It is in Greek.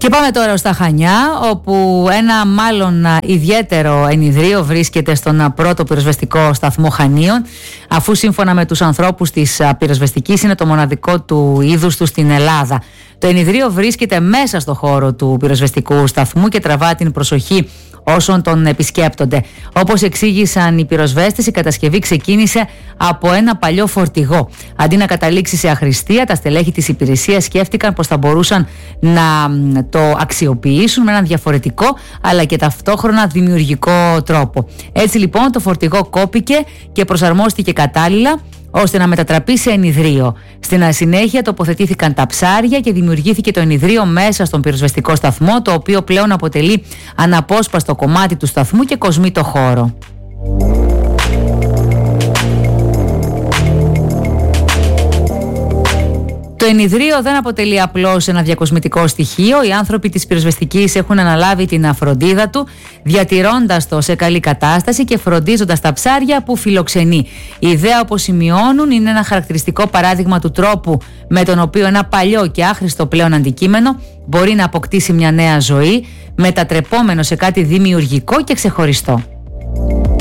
Και πάμε τώρα στα Χανιά, όπου ένα μάλλον ιδιαίτερο ενιδρίο βρίσκεται στον πρώτο πυροσβεστικό σταθμό Χανίων, αφού σύμφωνα με τους ανθρώπους της πυροσβεστικής είναι το μοναδικό του είδους του στην Ελλάδα. Το ενιδρίο βρίσκεται μέσα στο χώρο του πυροσβεστικού σταθμού και τραβά την προσοχή όσων τον επισκέπτονται. Όπως εξήγησαν οι πυροσβέστες, η κατασκευή ξεκίνησε από ένα παλιό φορτηγό. Αντί να καταλήξει σε αχρηστία, τα στελέχη της υπηρεσίας σκέφτηκαν πως θα μπορούσαν να το αξιοποιήσουν με έναν διαφορετικό αλλά και ταυτόχρονα δημιουργικό τρόπο. Έτσι λοιπόν το φορτηγό κόπηκε και προσαρμόστηκε κατάλληλα ώστε να μετατραπεί σε ενιδρίο. Στην συνέχεια τοποθετήθηκαν τα ψάρια και δημιουργήθηκε το ενιδρίο μέσα στον πυροσβεστικό σταθμό, το οποίο πλέον αποτελεί αναπόσπαστο κομμάτι του σταθμού και κοσμεί το χώρο. Το ενιδρίο δεν αποτελεί απλώς ένα διακοσμητικό στοιχείο. Οι άνθρωποι της πυροσβεστικής έχουν αναλάβει την φροντίδα του, διατηρώντας το σε καλή κατάσταση και φροντίζοντας τα ψάρια που φιλοξενεί. Η ιδέα, όπως σημειώνουν, είναι ένα χαρακτηριστικό παράδειγμα του τρόπου με τον οποίο ένα παλιό και άχρηστο πλέον αντικείμενο μπορεί να αποκτήσει μια νέα ζωή, μετατρεπόμενο σε κάτι δημιουργικό και ξεχωριστό.